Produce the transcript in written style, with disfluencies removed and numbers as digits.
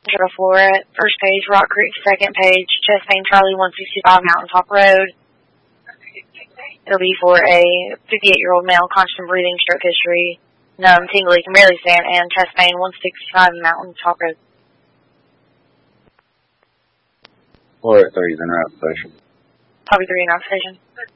Zero 4 at first page, Rock Creek, second page, chest pain, Charlie 165, Mountaintop Road. It'll be for a 58-year-old male, constant breathing, stroke history, numb, tingly, can barely stand, and chest pain, 165, Mountaintop Road. 483 is in route station. Copy 3 in route station.